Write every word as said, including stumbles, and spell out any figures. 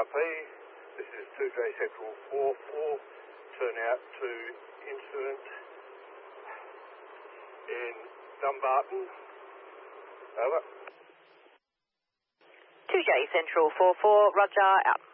R P. This is two J Central four four. Turn out to incident in Dumbarton. Over. two J Central four four, Roger, out.